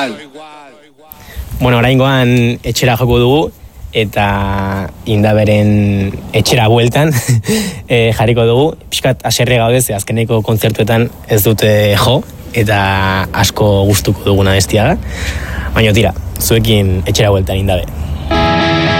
Bueno, oraingoan etxera joko dugu, eta Indaberen etxera bueltan jarriko dugu. Pixkat haserre gaude, ze azkeneko kontzertuetan ez dute jo, eta asko gustuko duguna bestia da. Baina tira, zuekin etxera bueltan Indabe.